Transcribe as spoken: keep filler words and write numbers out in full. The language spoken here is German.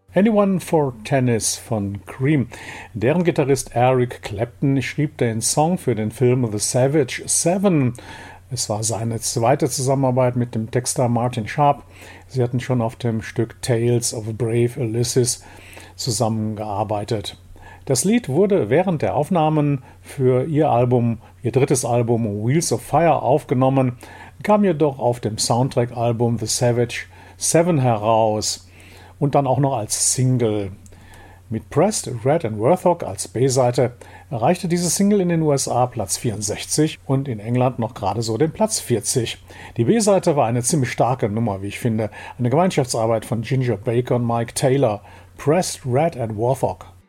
Anyone for Tennis von Cream. Deren Gitarrist Eric Clapton schrieb den Song für den Film The Savage Seven. Es war seine zweite Zusammenarbeit mit dem Texter Martin Sharp. Sie hatten schon auf dem Stück Tales of Brave Ulysses zusammengearbeitet. Das Lied wurde während der Aufnahmen für ihr Album, ihr drittes Album Wheels of Fire aufgenommen, kam jedoch auf dem Soundtrack-Album The Savage Seven heraus und dann auch noch als Single. Mit Pressed, Red and Warthog als B-Seite erreichte diese Single in den U S A Platz vierundsechzig und in England noch gerade so den Platz vierzig. Die B-Seite war eine ziemlich starke Nummer, wie ich finde. Eine Gemeinschaftsarbeit von Ginger Baker und Mike Taylor. Pressed, Red and Warthog.